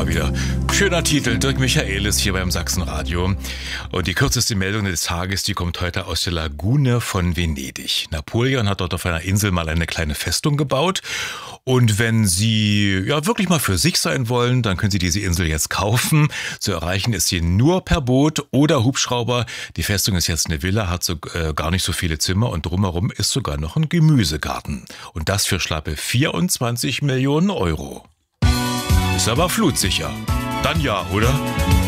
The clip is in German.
mal wieder. Schöner Titel, Dirk Michaelis hier beim Sachsenradio. Und die kürzeste Meldung des Tages, die kommt heute aus der Lagune von Venedig. Napoleon hat dort auf einer Insel mal eine kleine Festung gebaut. Und wenn Sie wirklich mal für sich sein wollen, dann können Sie diese Insel jetzt kaufen. Zu erreichen ist sie nur per Boot oder Hubschrauber. Die Festung ist jetzt eine Villa, hat gar nicht so viele Zimmer und drumherum ist sogar noch ein Gemüsegarten. Und das für schlappe 24 Millionen Euro. Ist aber flutsicher. Dann ja, oder?